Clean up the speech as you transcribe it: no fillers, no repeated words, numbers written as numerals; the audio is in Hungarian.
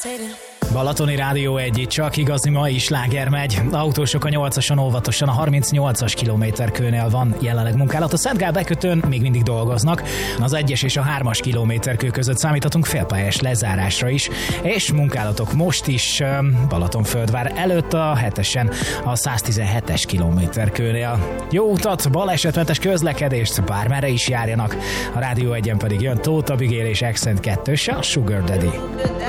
Balatoni Rádió 1, csak igazi mai sláger megy. Autósok a 8-ason óvatosan, a 38-as kilométerkőnél van jelenleg munkálat. A Szent Gál bekötőn még mindig dolgoznak. Az 1-es és a 3-as kilométerkő között számíthatunk félpályás lezárásra is. És munkálatok most is Balatonfürdvár előtt a 7-esen, a 117-es kilométerkőnél. Jó utat, balesetmentes közlekedést, bármerre is járjanak. A Rádió 1-en pedig jön Tóth Abigail és Accent 2-s, a Sugar Daddy.